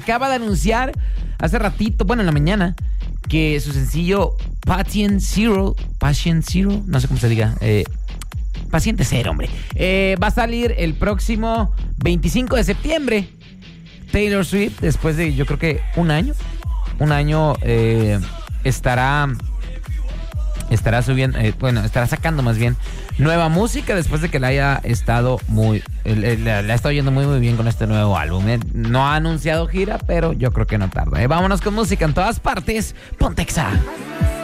acaba de anunciar hace ratito, bueno, en la mañana, que su sencillo Patient Zero, no sé cómo se diga, Paciente Cero, hombre, va a salir el próximo 25 de septiembre. Taylor Swift, después de yo creo que un año estará subiendo, estará sacando más bien nueva música después de que le ha estado yendo muy bien con este nuevo álbum. No ha anunciado gira, pero yo creo que no tarda. Vámonos con música en todas partes. Ponte Exa.